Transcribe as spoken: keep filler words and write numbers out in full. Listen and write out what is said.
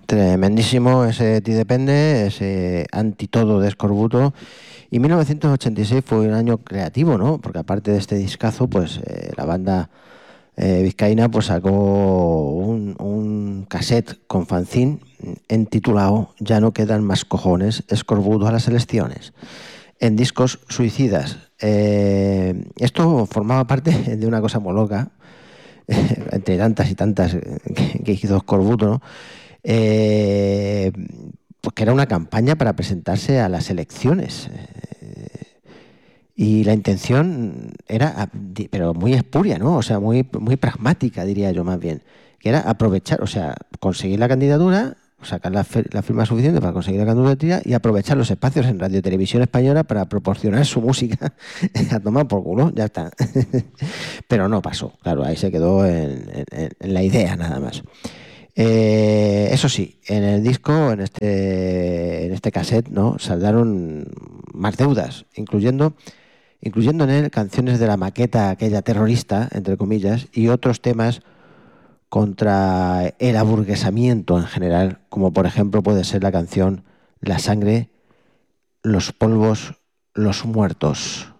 Tremendísimo ese Ti depende, ese antitodo de Escorbuto. Y mil novecientos ochenta y seis fue un año creativo, ¿no? Porque aparte de este discazo, pues eh, la banda eh, vizcaína pues sacó un, un cassette con fanzine entitulado Ya no quedan más cojones, Escorbuto a las elecciones, en discos suicidas. Eh, esto formaba parte de una cosa muy loca, entre tantas y tantas que, que hizo Escorbuto, ¿no? Eh, pues que era una campaña para presentarse a las elecciones. Eh, y la intención era, pero muy espuria, ¿no? O sea, muy, muy pragmática, diría yo más bien. Que era aprovechar, o sea, conseguir la candidatura, sacar la, la firma suficiente para conseguir la candidatura y aprovechar los espacios en Radio Televisión Española para proporcionar su música a tomar por culo, ya está. Pero no pasó, claro, ahí se quedó en, en, en la idea nada más. Eh, eso sí, en el disco, en este, en este cassette, ¿no? Saldaron más deudas, incluyendo, incluyendo en él canciones de la maqueta aquella terrorista, entre comillas, y otros temas contra el aburguesamiento en general, como por ejemplo puede ser la canción La sangre, los polvos, los muertos.